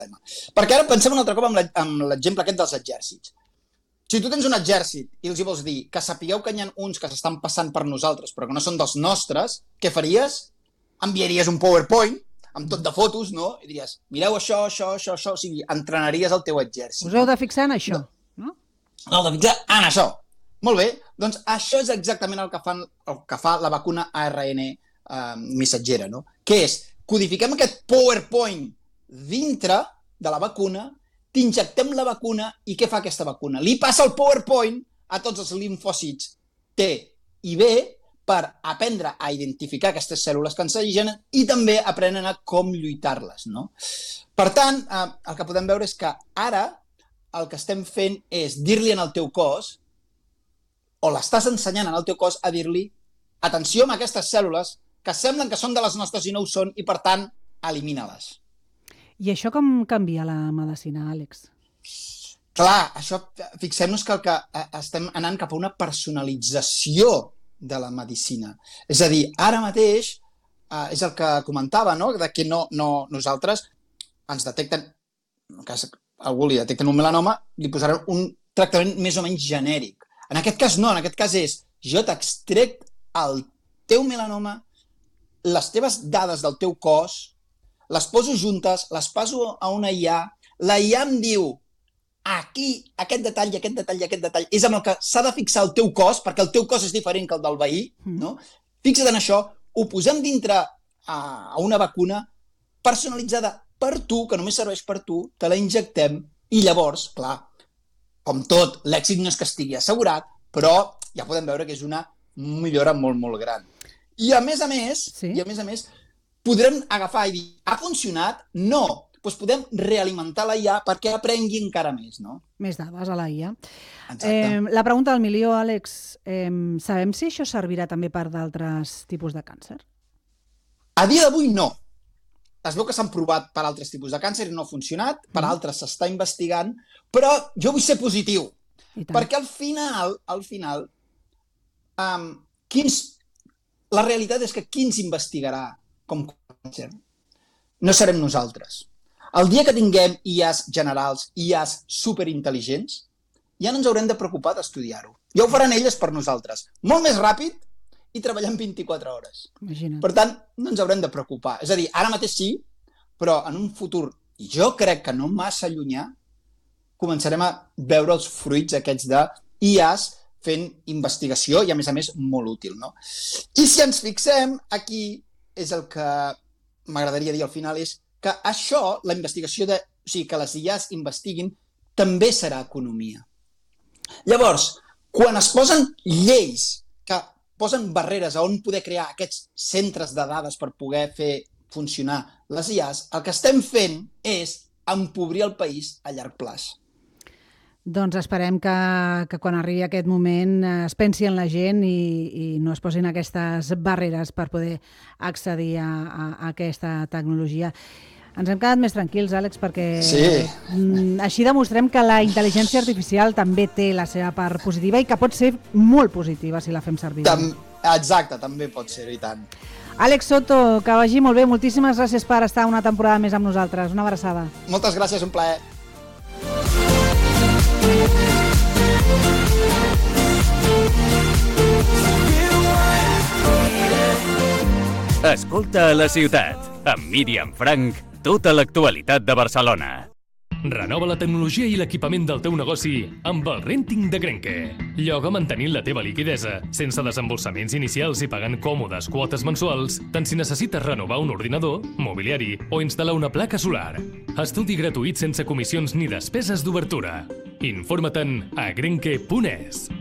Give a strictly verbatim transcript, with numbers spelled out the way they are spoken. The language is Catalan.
Perquè ara pensem un altre cop amb l'exemple aquest dels exèrcits. Si tu tens un exèrcit i els hi vols dir que sapigueu que hi ha uns que s'estan passant per nosaltres però que no són dels nostres, què faries? Enviaries un PowerPoint amb tot de fotos, no? I diries, mireu això, això, això, això, o sigui, entrenaries el teu exèrcit. Us heu de fixar en això, no? No, de fixar en això. Molt bé, doncs això és exactament el que, fan, el que fa la vacuna A R N eh, missatgera, no? Que és, codifiquem aquest PowerPoint dintre de la vacuna, t'injectem la vacuna i què fa aquesta vacuna? Li passa el PowerPoint a tots els linfòcits T i B per aprendre a identificar aquestes cèl·lules cancerígenes i també aprenen a com lluitar-les, no? Per tant, eh, el que podem veure és que ara el que estem fent és dir-li en el teu cos, o l'estàs ensenyant en el teu cos a dir-li atenció amb aquestes cèl·lules que semblen que són de les nostres i no ho són i, per tant, elimina-les. I això com canvia la medicina, Àlex? Clar, això, fixem-nos que, el que estem anant cap a una personalització de la medicina. És a dir, ara mateix, eh, és el que comentava, no?, de que no, no, nosaltres ens detecten, en cas algú li detecten un melanoma, li posaran un tractament més o menys genèric. En aquest cas no, en aquest cas és, jo t'extrec el teu melanoma, les teves dades del teu cos, les poso juntes, les passo a una I A, la I A em diu aquí, aquest detall, aquest detall, aquest detall, és amb el que s'ha de fixar el teu cos, perquè el teu cos és diferent que el del veí, no? Fixa't en això, ho posem dintre a una vacuna personalitzada per tu, que només serveix per tu, te la injectem i llavors, clar, com tot, l'èxit no és que estigui assegurat, però ja podem veure que és una millora molt, molt gran. I a més a més, sí? i a més a més, podrem agafar i dir, ha funcionat? No. Doncs podem realimentar la I A perquè aprengui encara més, no? Més dades a la I A. Exacte. Eh, la pregunta del milió, Àlex, eh, sabem si això servirà també per d'altres tipus de càncer? A dia d'avui no. Es veu que s'han provat per altres tipus de càncer i no ha funcionat, per mm. altres s'està investigant, però jo vull ser positiu, perquè al final, al final, um, quins... la realitat és que qui ens investigarà com càncer? No serem nosaltres. El dia que tinguem I As generals, I As superintel·ligents, ja no ens haurem de preocupar d'estudiar-ho. Ja ho faran elles per nosaltres. Molt més ràpid i treballant vint-i-quatre hores. Imagina't. Per tant, no ens haurem de preocupar. És a dir, ara mateix sí, però en un futur, jo crec que no massa llunyà, començarem a veure els fruits aquests de I As fent investigació i, a més a més, molt útil, no? I si ens fixem, aquí és el que m'agradaria dir al final, és que això, la investigació de... O sigui, que les I As investiguin, també serà economia. Llavors, quan es posen lleis que posen barreres a on poder crear aquests centres de dades per poder fer funcionar les I As, el que estem fent és empobrir el país a llarg plaç. Doncs esperem que, que quan arribi aquest moment es pensi en la gent i, i no es posin aquestes barreres per poder accedir a, a, a aquesta tecnologia. Ens hem quedat més tranquils, Àlex, perquè sí. així demostrem que la intel·ligència artificial també té la seva part positiva i que pot ser molt positiva si la fem servir. Tam Exacte, també pot ser, i tant. Àlex Soto, que vagi molt bé. Moltíssimes gràcies per estar una temporada més amb nosaltres. Una abraçada. Moltes gràcies, un plaer. Escolta a la ciutat, amb Míriam Frank, tota l'actualitat de Barcelona. Renova la tecnologia i l'equipament del teu negoci amb el Renting de Grenke. Lloga mantenint la teva liquidesa, sense desembolsaments inicials i pagant còmodes quotes mensuals, tant si necessites renovar un ordinador, mobiliari o instal·lar una placa solar. Estudi gratuït sense comissions ni despeses d'obertura. Informa-te'n a grenke punt es.